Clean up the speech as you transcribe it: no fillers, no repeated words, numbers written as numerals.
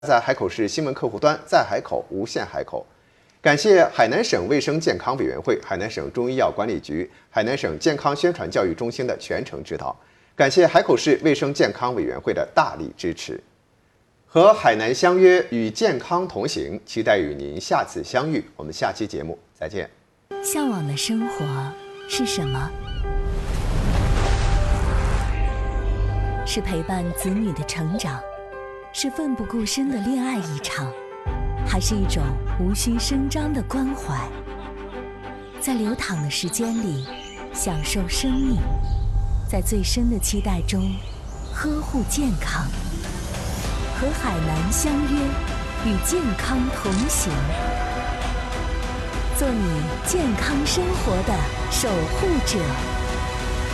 在海口市新闻客户端，在海口无限海口。感谢海南省卫生健康委员会、海南省中医药管理局、海南省健康宣传教育中心的全程指导。感谢海口市卫生健康委员会的大力支持。和海南相约，与健康同行，期待与您下次相遇。我们下期节目再见。 向往的生活是什么？是陪伴子女的成长，是奋不顾身的恋爱一场，还是一种无需声张的关怀？在流淌的时间里，享受生命，在最深的期待中，呵护健康。和海南相约，与健康同行，做你健康生活的守护者。